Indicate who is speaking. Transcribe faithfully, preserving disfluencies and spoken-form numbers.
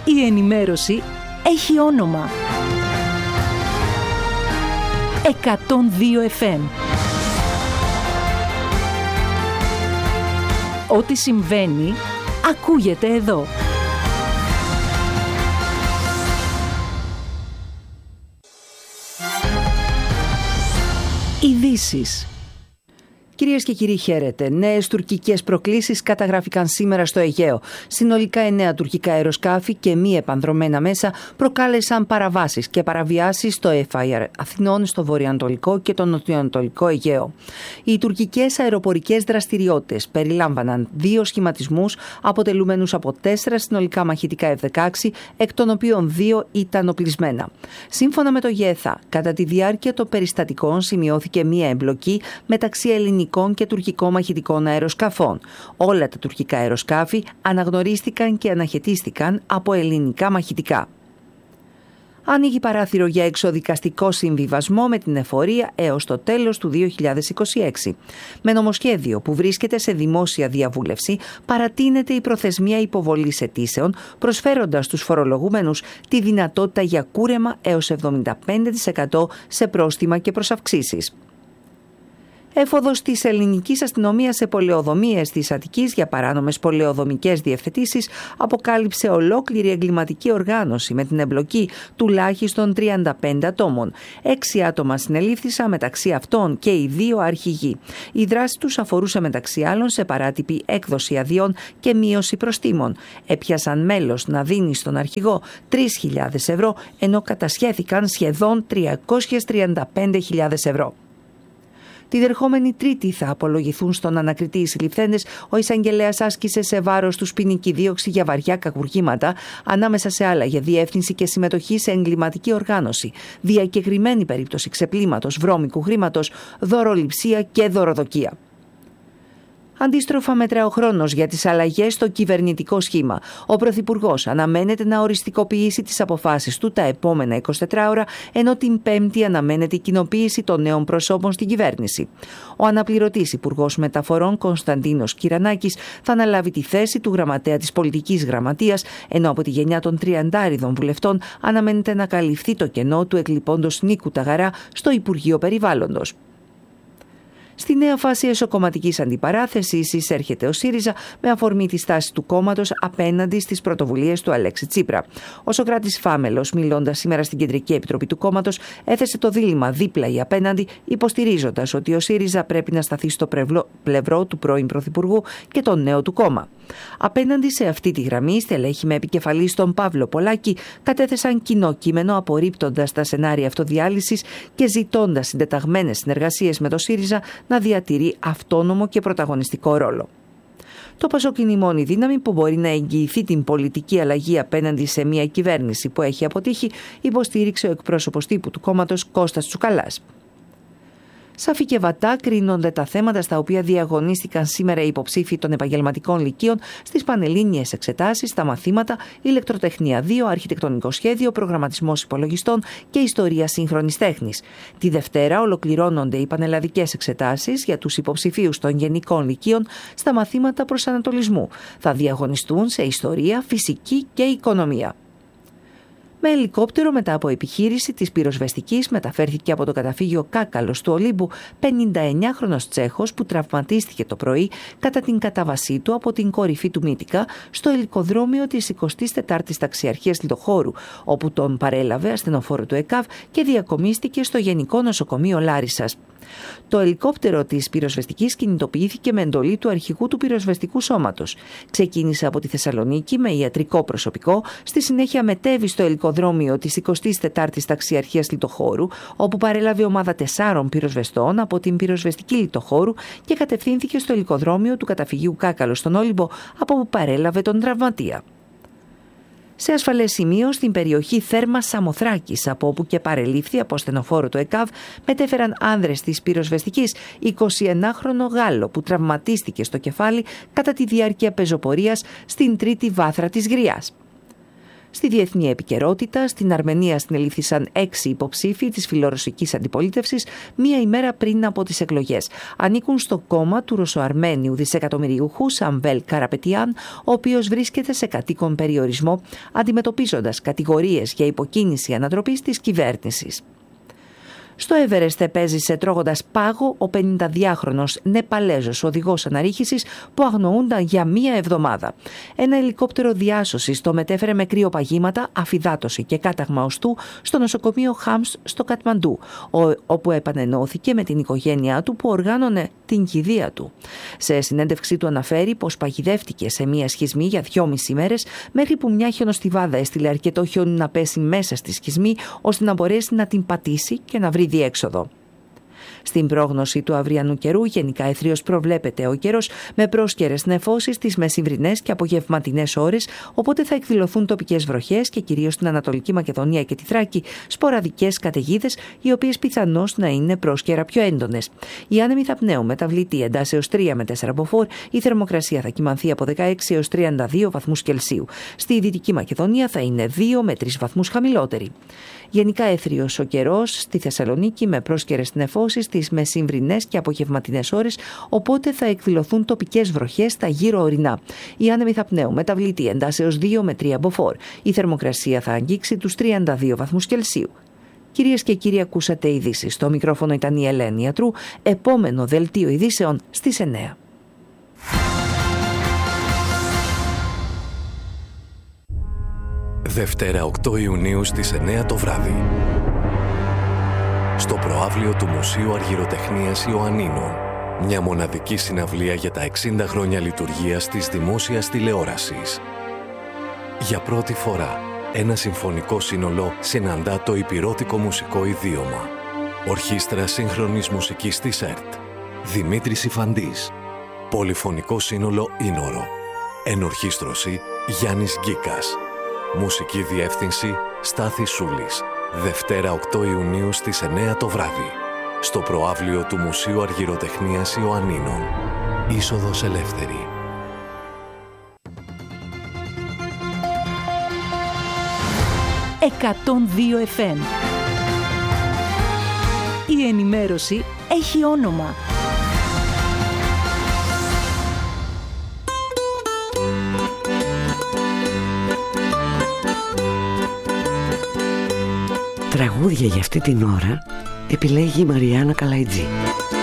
Speaker 1: Η ενημέρωση έχει όνομα. εκατόν δύο εφ εμ. Ό,τι συμβαίνει, ακούγεται εδώ. Ειδήσεις. Κυρίες και κύριοι, χαίρετε. Νέες τουρκικές προκλήσεις καταγράφηκαν σήμερα στο Αιγαίο. Συνολικά εννέα τουρκικά αεροσκάφη και μη επανδρωμένα μέσα προκάλεσαν παραβάσεις και παραβιάσεις στο Εφάιρ Αθηνών, στο βορειοανατολικό και το νοτιοανατολικό Αιγαίο. Οι τουρκικές αεροπορικές δραστηριότητες περιλάμβαναν δύο σχηματισμούς αποτελούμενους από τέσσερα συνολικά μαχητικά εφ δεκαέξι, εκ των οποίων δύο ήταν οπλισμένα. Σύμφωνα με το ΓΕΘΑ, κατά τη διάρκεια των περιστατικών σημειώθηκε μία εμπλοκή μεταξύ ελληνικών και τουρκικών μαχητικών αεροσκαφών. Όλα τα τουρκικά αεροσκάφη αναγνωρίστηκαν και αναχαιτίστηκαν από ελληνικά μαχητικά. Ανοίγει παράθυρο για εξοδικαστικό συμβιβασμό με την εφορία έως το τέλος του δύο χιλιάδες είκοσι έξι. Με νομοσχέδιο που βρίσκεται σε δημόσια διαβούλευση, παρατείνεται η προθεσμία υποβολής αιτήσεων, προσφέροντας στους φορολογούμενους τη δυνατότητα για κούρεμα έως εβδομήντα πέντε τοις εκατό σε πρόστιμα και προσαυξήσεις. Έφοδος της ελληνικής αστυνομίας σε πολεοδομίες της Αττικής για παράνομες πολεοδομικές διευθετήσεις αποκάλυψε ολόκληρη εγκληματική οργάνωση με την εμπλοκή τουλάχιστον τριάντα πέντε ατόμων. Έξι άτομα συνελήφθησαν, μεταξύ αυτών και οι δύο αρχηγοί. Η δράση τους αφορούσε μεταξύ άλλων σε παράτυπη έκδοση αδειών και μείωση προστίμων. Έπιασαν μέλος να δίνει στον αρχηγό τρεις χιλιάδες ευρώ, ενώ κατασχέθηκαν σχεδόν τριακόσιες τριάντα πέντε χιλιάδες ευρώ. Την ερχόμενη Τρίτη θα απολογηθούν στον ανακριτή οι συλληφθέντες. Ο εισαγγελέας άσκησε σε βάρος τους ποινική δίωξη για βαριά κακουργήματα, ανάμεσα σε άλλα για διεύθυνση και συμμετοχή σε εγκληματική οργάνωση, διακεκριμένη περίπτωση ξεπλήματος βρώμικου χρήματος, δωροληψία και δωροδοκία. Αντίστροφα μετρά ο χρόνος για τις αλλαγές στο κυβερνητικό σχήμα. Ο Πρωθυπουργός αναμένεται να οριστικοποιήσει τις αποφάσεις του τα επόμενα εικοσιτέσσερις ώρα, ενώ την Πέμπτη αναμένεται η κοινοποίηση των νέων προσώπων στην κυβέρνηση. Ο αναπληρωτής Υπουργός Μεταφορών Κωνσταντίνος Κυρανάκης θα αναλάβει τη θέση του γραμματέα της Πολιτικής Γραμματείας, ενώ από τη γενιά των τριαντάριδων βουλευτών αναμένεται να καλυφθεί το κενό του εκλειπώντος Νίκου Ταγαρά στο Υπουργείο Περιβάλλοντος. Στη νέα φάση εσωκομματικής αντιπαράθεσης εισέρχεται ο ΣΥΡΙΖΑ με αφορμή τη στάση του κόμματος απέναντι στις πρωτοβουλίες του Αλέξη Τσίπρα. Ο Σωκράτης Φάμελος, μιλώντας σήμερα στην Κεντρική Επιτροπή του κόμματος, έθεσε το δίλημμα δίπλα ή απέναντι, υποστηρίζοντας ότι ο ΣΥΡΙΖΑ πρέπει να σταθεί στο πλευρό του πρώην Πρωθυπουργού και το νέο του κόμμα. Απέναντι σε αυτή τη γραμμή, στελέχη με επικεφαλή στον Παύλο Πολάκη κατέθεσαν κοινό κείμενο απορρίπτοντας τα σενάρια αυτοδιάλυσης και ζητώντας συντεταγμένες συνεργασίες με το ΣΥΡΙΖΑ να διατηρεί αυτόνομο και πρωταγωνιστικό ρόλο. Το ΠΑΣΟΚ είναι η μόνη δύναμη που μπορεί να εγγυηθεί την πολιτική αλλαγή απέναντι σε μια κυβέρνηση που έχει αποτύχει, υποστήριξε ο εκπρόσωπος τύπου του κόμματος Κώστας Τσουκαλάς. Σαφή και βατά κρίνονται τα θέματα στα οποία διαγωνίστηκαν σήμερα οι υποψήφοι των επαγγελματικών λυκείων στις πανελλήνιες εξετάσεις, στα μαθήματα ηλεκτροτεχνία δύο, αρχιτεκτονικό σχέδιο, προγραμματισμός υπολογιστών και ιστορία σύγχρονης τέχνης. Τη Δευτέρα ολοκληρώνονται οι πανελλαδικές εξετάσεις για τους υποψηφίους των γενικών λυκείων στα μαθήματα προσανατολισμού. Θα διαγωνιστούν σε ιστορία, φυσική και οικονομία. Με ελικόπτερο μετά από επιχείρηση της πυροσβεστικής μεταφέρθηκε από το καταφύγιο Κάκαλος του Ολύμπου πενηνταεννιάχρονος Τσέχος που τραυματίστηκε το πρωί κατά την κατάβασή του από την κορυφή του Μύτικα στο ελικοδρόμιο της εικοστής τετάρτης Ταξιαρχίας Λιτοχώρου, όπου τον παρέλαβε ασθενοφόρο του ΕΚΑΒ και διακομίστηκε στο Γενικό Νοσοκομείο Λάρισσας. Το ελικόπτερο της πυροσβεστικής κινητοποιήθηκε με εντολή του αρχηγού του πυροσβεστικού σώματος. Ξεκίνησε από τη Θεσσαλονίκη με ιατρικό προσωπικό, στη συνέχεια μετέβη στο ελικοδρόμιο της εικοστής τετάρτης Ταξιαρχίας Λιτοχώρου, όπου παρέλαβε ομάδα τεσσάρων πυροσβεστών από την πυροσβεστική Λιτοχώρου και κατευθύνθηκε στο ελικοδρόμιο του καταφυγίου Κάκαλος στον Όλυμπο, από όπου παρέλαβε τον τραυματία. Σε ασφαλές σημείο στην περιοχή Θέρμας Σαμοθράκης, από όπου και παρελήφθη από ασθενοφόρο του ΕΚΑΒ, μετέφεραν άνδρες της πυροσβεστικής εικοσιενάχρονο Γάλλο που τραυματίστηκε στο κεφάλι κατά τη διάρκεια πεζοπορίας στην τρίτη βάθρα της Γριάς. Στη διεθνή επικαιρότητα, στην Αρμενία συνελήφθησαν έξι υποψήφοι της φιλορωσικής αντιπολίτευσης μία ημέρα πριν από τις εκλογές. Ανήκουν στο κόμμα του Ρωσοαρμένιου δισεκατομμυριούχου Σαμβέλ Καραπετιάν, ο οποίος βρίσκεται σε κατοίκον περιορισμό, αντιμετωπίζοντας κατηγορίες για υποκίνηση ανατροπής της κυβέρνησης. Στο Έβερεστ επέζησε τρώγοντας πάγο ο πενηνταδυάχρονος Νεπαλέζος οδηγός αναρρίχησης που αγνοούνταν για μία εβδομάδα. Ένα ελικόπτερο διάσωσης το μετέφερε με κρυοπαγήματα, αφυδάτωση και κάταγμα οστού στο νοσοκομείο Χάμς στο Κατμαντού, όπου επανενώθηκε με την οικογένειά του που οργάνωνε την κηδεία του. Σε συνέντευξή του αναφέρει πως παγιδεύτηκε σε μία σχισμή για δυόμιση μέρες, μέχρι που μια χιονοστιβάδα έστειλε αρκετό χιόνι να πέσει μέσα στη σχισμή ώστε να μπορέσει να την πατήσει και να βρει διέξοδο. Στην πρόγνωση του αυριανού καιρού, γενικά εθρίως προβλέπεται ο καιρός με πρόσκαιρες νεφώσεις τις μεσημβρινές και απογευματινές ώρες, οπότε θα εκδηλωθούν τοπικές βροχές και κυρίως στην Ανατολική Μακεδονία και τη Θράκη σποραδικές καταιγίδες, οι οποίες πιθανώς να είναι πρόσκαιρα πιο έντονες. Οι άνεμοι θα πνέουν μεταβλητή εντάσσεως τρία με τέσσερα μποφόρ, η θερμοκρασία θα κυμανθεί από δεκαέξι έως τριάντα δύο βαθμούς Κελσίου. Στη Δυτική Μακεδονία θα είναι δύο με τρεις βαθμούς χαμηλότερη. Γενικά έθριος ο καιρός στη Θεσσαλονίκη με πρόσκαιρες νεφώσεις τις μεσημβρινές και απογευματινές ώρες, οπότε θα εκδηλωθούν τοπικές βροχές στα γύρω ορεινά. Οι άνεμοι θα πνέουν μεταβλητή εντάσσεως δύο με τρία μποφόρ. Η θερμοκρασία θα αγγίξει τους τριάντα δύο βαθμούς Κελσίου. Κυρίες και κύριοι, ακούσατε ειδήσεις. Στο μικρόφωνο ήταν η Ελένη Ιατρού. Επόμενο δελτίο ειδήσεων στις εννέα.
Speaker 2: Δευτέρα οκτώ Ιουνίου στις εννέα το βράδυ. Στο προαύλιο του Μουσείου Αργυροτεχνίας Ιωαννίνων. Μια μοναδική συναυλία για τα εξήντα χρόνια λειτουργίας της δημόσιας τηλεόρασης. Για πρώτη φορά, ένα συμφωνικό σύνολο συναντά το υπηρώτικο μουσικό ιδίωμα. Ορχήστρα σύγχρονης μουσικής της ΕΡΤ. Δημήτρης Ιφαντής. Πολυφωνικό σύνολο Ήνορο. Ενορχήστρωση Γιάννης Γκίκας. Μουσική διεύθυνση Στάθης Σούλης. Δευτέρα οκτώ Ιουνίου στις εννέα το βράδυ. Στο προαύλιο του Μουσείου Αργυροτεχνίας Ιωαννίνων. Είσοδος ελεύθερη.
Speaker 3: εκατόν δύο εφ εμ. Η ενημέρωση έχει όνομα.
Speaker 4: Τραγούδια για αυτή την ώρα επιλέγει η Μαριάννα Καλαϊτζή.